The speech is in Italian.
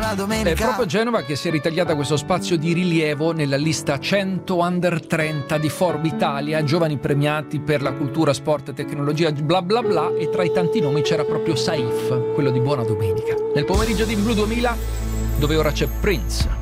buona È domenica. proprio Genova che si è ritagliata questo spazio di rilievo nella lista 100 under 30 di Forb Italia, giovani premiati per la cultura, sport e tecnologia, bla bla bla, e tra i tanti nomi c'era proprio Saif, quello di Buona Domenica. Nel pomeriggio di Blu 2000, dove ora c'è Prince.